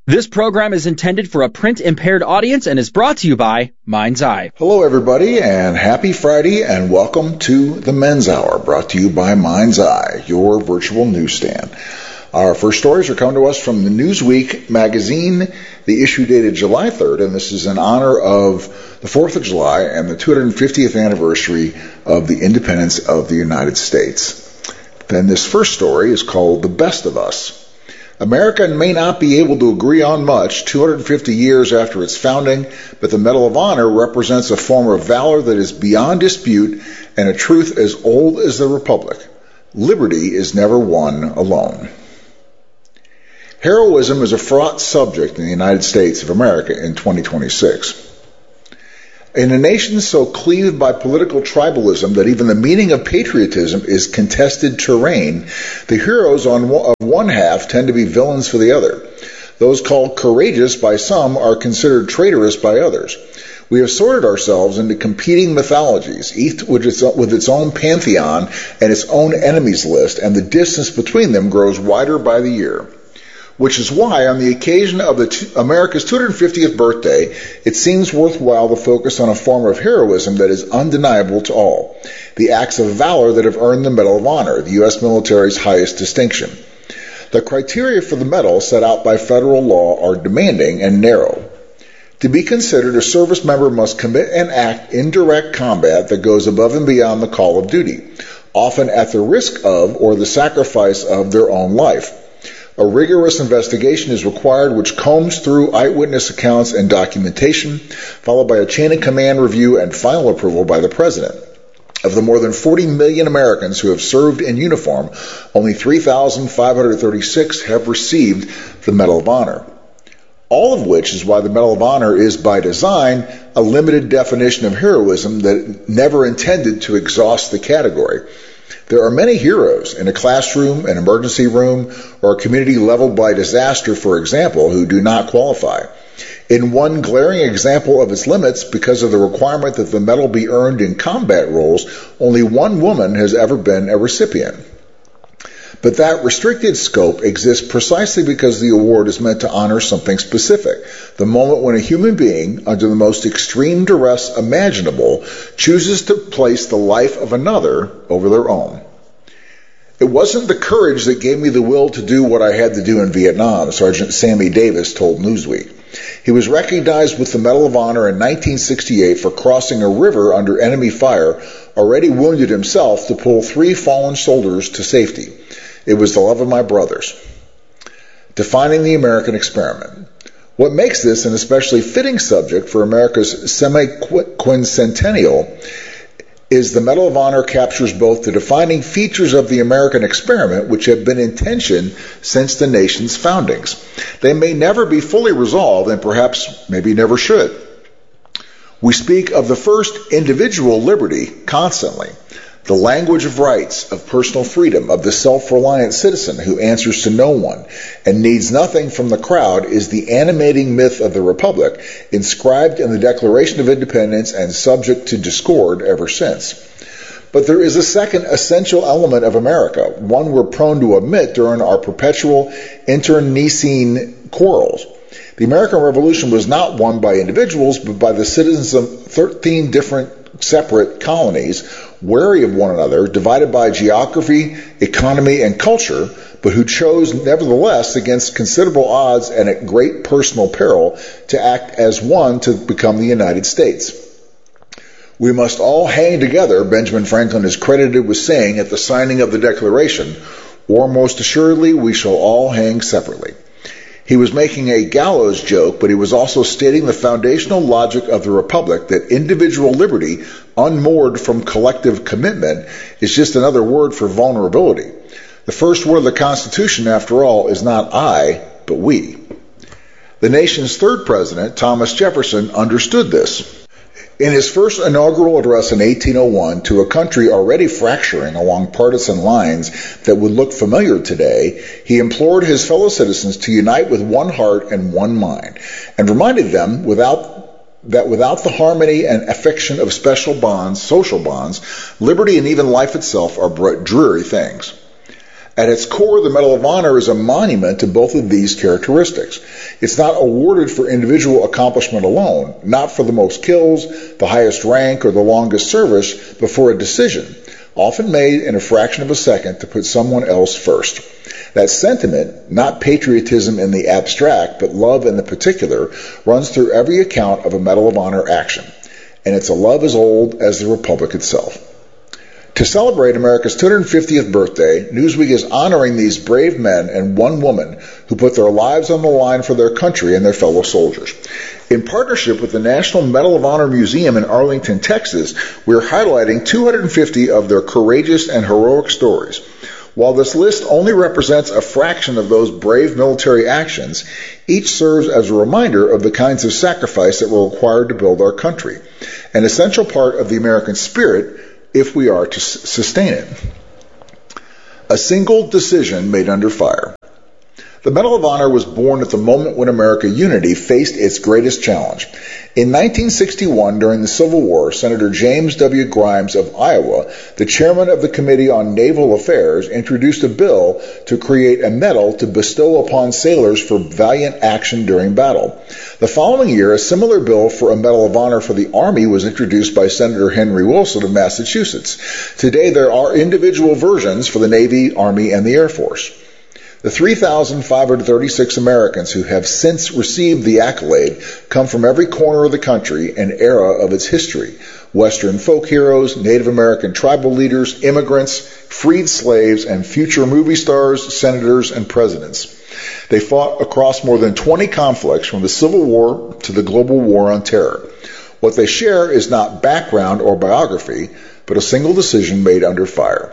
This program is intended for a print-impaired audience and is brought to you by Mind's Eye. Hello, everybody, and happy Friday, and welcome to the Men's Hour, brought to you by Mind's Eye, your virtual newsstand. Our first stories are coming to us from the Newsweek magazine, the issue dated July 3rd, and this is in honor of the 4th of July and the 250th anniversary of the independence of the United States. Then this first story is called The Best of Us. America may not be able to agree on much 250 years after its founding, but the Medal of Honor represents a form of valor that is beyond dispute and a truth as old as the Republic. Liberty is never won alone. Heroism is a fraught subject in the United States of America in 2026. In a nation so cleaved by political tribalism that even the meaning of patriotism is contested terrain, the heroes of one half tend to be villains for the other. Those called courageous by some are considered traitorous by others. We have sorted ourselves into competing mythologies, each with its own pantheon and its own enemies list, and the distance between them grows wider by the year. Which is why, on the occasion of America's 250th birthday, it seems worthwhile to focus on a form of heroism that is undeniable to all, the acts of valor that have earned the Medal of Honor, the U.S. military's highest distinction. The criteria for the medal set out by federal law are demanding and narrow. To be considered, a service member must commit and act in direct combat that goes above and beyond the call of duty, often at the risk of or the sacrifice of their own life. A rigorous investigation is required which combs through eyewitness accounts and documentation, followed by a chain of command review and final approval by the President. Of the more than 40 million Americans who have served in uniform, only 3,536 have received the Medal of Honor. All of which is why the Medal of Honor is, by design, a limited definition of heroism that never intended to exhaust the category. There are many heroes in a classroom, an emergency room, or a community leveled by disaster, for example, who do not qualify. In one glaring example of its limits, because of the requirement that the medal be earned in combat roles, only one woman has ever been a recipient. But that restricted scope exists precisely because the award is meant to honor something specific, the moment when a human being, under the most extreme duress imaginable, chooses to place the life of another over their own. It wasn't the courage that gave me the will to do what I had to do in Vietnam, Sergeant Sammy Davis told Newsweek. He was recognized with the Medal of Honor in 1968 for crossing a river under enemy fire, already wounded himself, to pull 3 fallen soldiers to safety. It was the love of my brothers. Defining the American experiment. What makes this an especially fitting subject for America's semi-quincentennial is the Medal of Honor captures both the defining features of the American experiment, which have been in tension since the nation's foundings. They may never be fully resolved, and perhaps maybe never should. We speak of the first individual liberty constantly. The language of rights, of personal freedom, of the self-reliant citizen who answers to no one and needs nothing from the crowd is the animating myth of the Republic, inscribed in the Declaration of Independence and subject to discord ever since. But there is a second essential element of America, one we're prone to omit during our perpetual internecine quarrels. The American Revolution was not won by individuals, but by the citizens of 13 different separate colonies, wary of one another, divided by geography, economy, and culture, but who chose nevertheless, against considerable odds and at great personal peril, to act as one to become the United States. We must all hang together, Benjamin Franklin is credited with saying at the signing of the Declaration, or most assuredly we shall all hang separately. He was making a gallows joke, but he was also stating the foundational logic of the Republic that individual liberty, unmoored from collective commitment, is just another word for vulnerability. The first word of the Constitution, after all, is not I, but we. The nation's third president, Thomas Jefferson, understood this. In his first inaugural address in 1801 to a country already fracturing along partisan lines that would look familiar today, he implored his fellow citizens to unite with one heart and one mind, and reminded them that without the harmony and affection of special bonds, social bonds, liberty and even life itself are dreary things. At its core, the Medal of Honor is a monument to both of these characteristics. It's not awarded for individual accomplishment alone, not for the most kills, the highest rank, or the longest service, but for a decision, often made in a fraction of a second, to put someone else first. That sentiment, not patriotism in the abstract, but love in the particular, runs through every account of a Medal of Honor action. And it's a love as old as the Republic itself. To celebrate America's 250th birthday, Newsweek is honoring these brave men and one woman who put their lives on the line for their country and their fellow soldiers. In partnership with the National Medal of Honor Museum in Arlington, Texas, we're highlighting 250 of their courageous and heroic stories. While this list only represents a fraction of those brave military actions, each serves as a reminder of the kinds of sacrifice that were required to build our country, an essential part of the American spirit if we are to sustain it. A single decision made under fire. The Medal of Honor was born at the moment when American unity faced its greatest challenge. In 1961, during the Civil War, Senator James W. Grimes of Iowa, the chairman of the Committee on Naval Affairs, introduced a bill to create a medal to bestow upon sailors for valiant action during battle. The following year, a similar bill for a Medal of Honor for the Army was introduced by Senator Henry Wilson of Massachusetts. Today, there are individual versions for the Navy, Army, and the Air Force. The 3,536 Americans who have since received the accolade come from every corner of the country and era of its history. Western folk heroes, Native American tribal leaders, immigrants, freed slaves, and future movie stars, senators, and presidents. They fought across more than 20 conflicts from the Civil War to the global war on terror. What they share is not background or biography, but a single decision made under fire.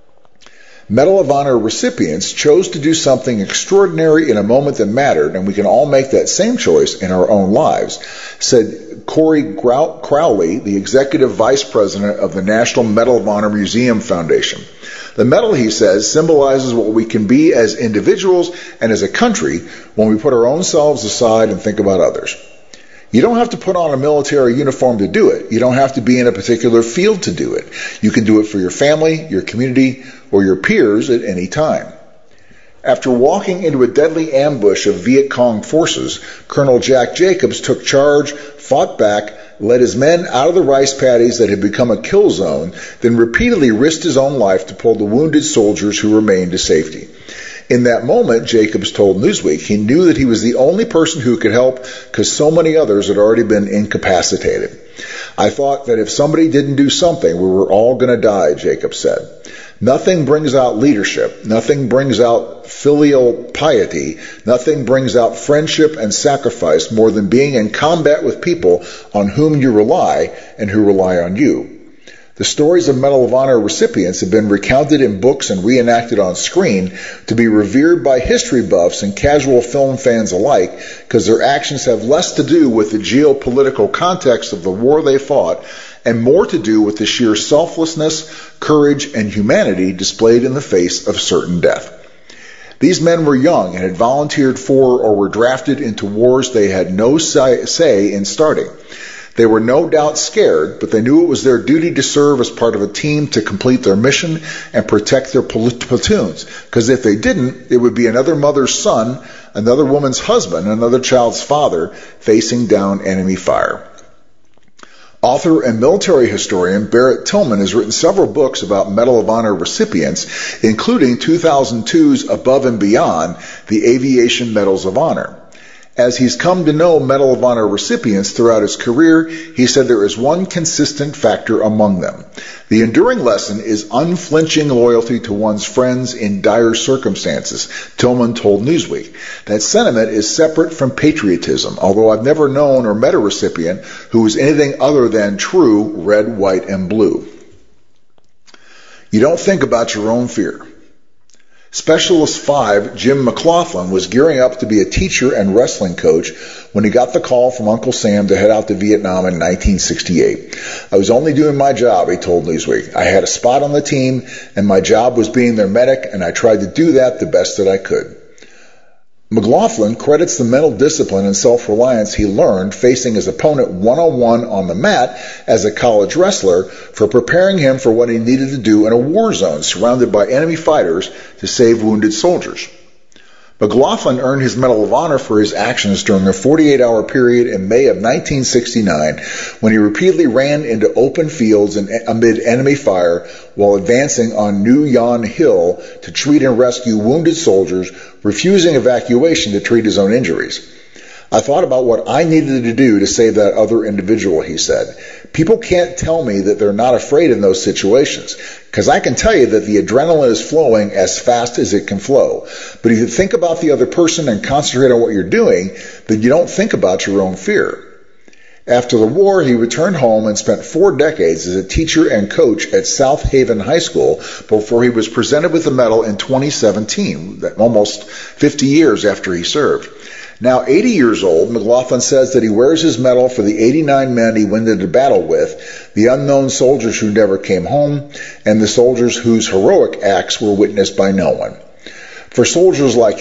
Medal of Honor recipients chose to do something extraordinary in a moment that mattered, and we can all make that same choice in our own lives, said Corey Crowley, the executive vice president of the National Medal of Honor Museum Foundation. The medal, he says, symbolizes what we can be as individuals and as a country when we put our own selves aside and think about others. You don't have to put on a military uniform to do it. You don't have to be in a particular field to do it. You can do it for your family, your community, or your peers at any time. After walking into a deadly ambush of Viet Cong forces, Colonel Jack Jacobs took charge, fought back, led his men out of the rice paddies that had become a kill zone, then repeatedly risked his own life to pull the wounded soldiers who remained to safety. In that moment, Jacobs told Newsweek he knew that he was the only person who could help because so many others had already been incapacitated. I thought that if somebody didn't do something, we were all going to die, Jacobs said. Nothing brings out leadership. Nothing brings out filial piety. Nothing brings out friendship and sacrifice more than being in combat with people on whom you rely and who rely on you. The stories of Medal of Honor recipients have been recounted in books and reenacted on screen to be revered by history buffs and casual film fans alike because their actions have less to do with the geopolitical context of the war they fought and more to do with the sheer selflessness, courage, and humanity displayed in the face of certain death. These men were young and had volunteered for or were drafted into wars they had no say in starting. They were no doubt scared, but they knew it was their duty to serve as part of a team to complete their mission and protect their platoons, because if they didn't, it would be another mother's son, another woman's husband, another child's father facing down enemy fire. Author and military historian Barrett Tillman has written several books about Medal of Honor recipients, including 2002's Above and Beyond, the Aviation Medals of Honor. As he's come to know Medal of Honor recipients throughout his career, he said there is one consistent factor among them. The enduring lesson is unflinching loyalty to one's friends in dire circumstances, Tillman told Newsweek. That sentiment is separate from patriotism, although I've never known or met a recipient who was anything other than true red, white, and blue. You don't think about your own fear. Specialist 5, Jim McLaughlin, was gearing up to be a teacher and wrestling coach when he got the call from Uncle Sam to head out to Vietnam in 1968. I was only doing my job, he told Newsweek. I had a spot on the team, and my job was being their medic, and I tried to do that the best that I could. McLaughlin credits the mental discipline and self-reliance he learned facing his opponent one-on-one on the mat as a college wrestler for preparing him for what he needed to do in a war zone surrounded by enemy fighters to save wounded soldiers. McLaughlin earned his Medal of Honor for his actions during a 48-hour period in May of 1969 when he repeatedly ran into open fields and amid enemy fire while advancing on New Yon Hill to treat and rescue wounded soldiers, refusing evacuation to treat his own injuries. I thought about what I needed to do to save that other individual, he said. People can't tell me that they're not afraid in those situations, because I can tell you that the adrenaline is flowing as fast as it can flow. But if you think about the other person and concentrate on what you're doing, then you don't think about your own fear. After the war, he returned home and spent 4 decades as a teacher and coach at South Haven High School before he was presented with the medal in 2017, almost 50 years after he served. Now 80 years old, McLaughlin says that he wears his medal for the 89 men he went into battle with, the unknown soldiers who never came home, and the soldiers whose heroic acts were witnessed by no one. For soldiers like